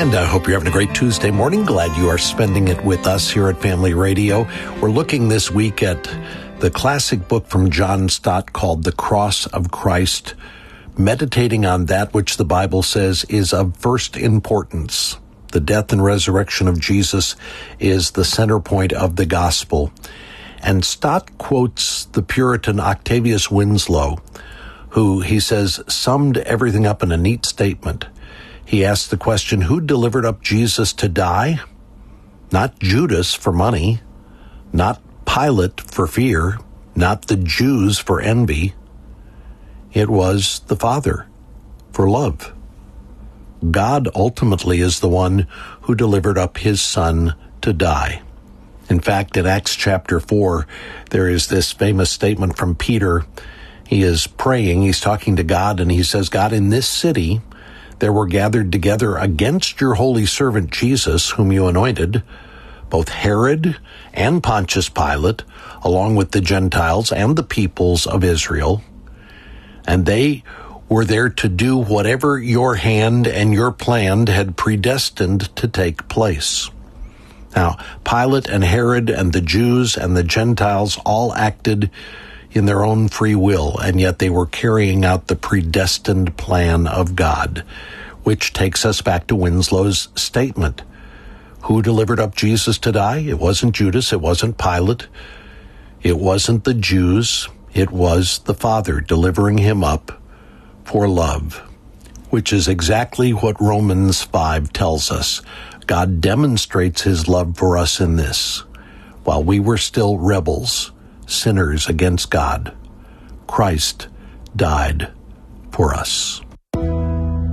And I hope you're having a great Tuesday morning. Glad you are spending it with us here at Family Radio. We're looking this week at the classic book from John Stott called The Cross of Christ, meditating on that which the Bible says is of first importance. The death and resurrection of Jesus is the center point of the gospel. And Stott quotes the Puritan Octavius Winslow, who, he says, summed everything up in a neat statement. He asked the question, who delivered up Jesus to die? Not Judas for money, not Pilate for fear, not the Jews for envy. It was the Father for love. God ultimately is the one who delivered up his Son to die. In fact, in Acts chapter 4, there is this famous statement from Peter. He is praying, he's talking to God, and he says, God, in this city there were gathered together against your holy servant Jesus, whom you anointed, both Herod and Pontius Pilate, along with the Gentiles and the peoples of Israel. And they were there to do whatever your hand and your plan had predestined to take place. Now, Pilate and Herod and the Jews and the Gentiles all acted in their own free will, and yet they were carrying out the predestined plan of God, which takes us back to Winslow's statement. Who delivered up Jesus to die? It wasn't Judas, it wasn't Pilate, it wasn't the Jews, it was the Father delivering him up for love, which is exactly what Romans 5 tells us. God demonstrates his love for us in this. While we were still rebels, sinners against God, Christ died for us.